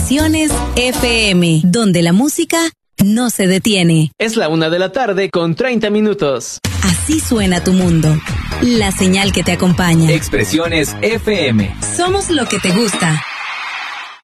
Expresiones FM, donde la música no se detiene. Es la 1:30 p.m. Así suena tu mundo. La señal que te acompaña. Expresiones FM. Somos lo que te gusta.